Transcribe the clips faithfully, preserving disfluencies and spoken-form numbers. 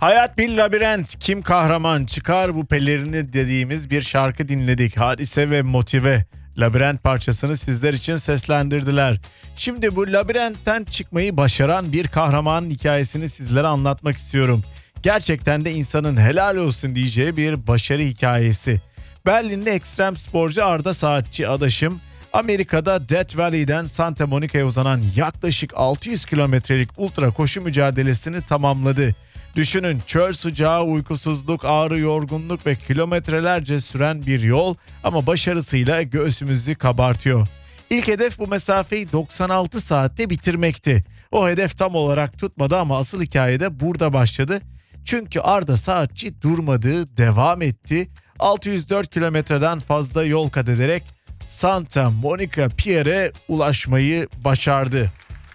Hayat bir labirent, kim kahraman çıkar bu pelerini dediğimiz bir şarkı dinledik. Hadise ve Motive labirent parçasını sizler için seslendirdiler. Şimdi bu labirentten çıkmayı başaran bir kahramanın hikayesini sizlere anlatmak istiyorum. Gerçekten de insanın helal olsun diyeceği bir başarı hikayesi. Berlinli ekstrem sporcu Arda Saatçi adaşım Amerika'da Death Valley'den Santa Monica'ya uzanan yaklaşık altı yüz kilometrelik ultra koşu mücadelesini tamamladı. Düşünün, çöl sıcağı, uykusuzluk, ağrı, yorgunluk ve kilometrelerce süren bir yol ama başarısıyla göğsümüzü kabartıyor. İlk hedef bu mesafeyi doksan altı saatte bitirmekti. O hedef tam olarak tutmadı ama asıl hikaye de burada başladı. Çünkü Arda Saatçi durmadı, devam etti. altı yüz dört kilometreden fazla yol kat ederek Santa Monica Pier'e ulaşmayı başardı.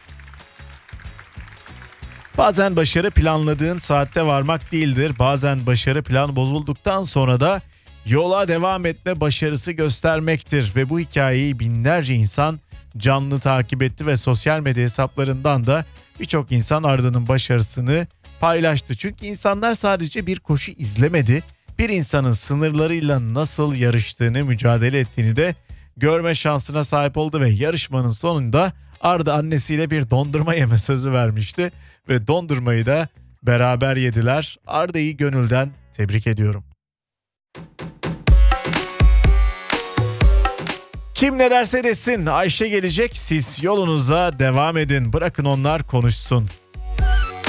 Bazen başarı planladığın saatte varmak değildir. Bazen başarı plan bozulduktan sonra da yola devam etme başarısı göstermektir. Ve bu hikayeyi binlerce insan canlı takip etti ve sosyal medya hesaplarından da birçok insan Arda'nın başarısını paylaştı. Çünkü insanlar sadece bir koşu izlemedi, bir insanın sınırlarıyla nasıl yarıştığını, mücadele ettiğini de görme şansına sahip oldu ve yarışmanın sonunda Arda annesiyle bir dondurma yeme sözü vermişti ve dondurmayı da beraber yediler. Arda'yı gönülden tebrik ediyorum. Kim ne derse desin, Ayşe gelecek, siz yolunuza devam edin, bırakın onlar konuşsun.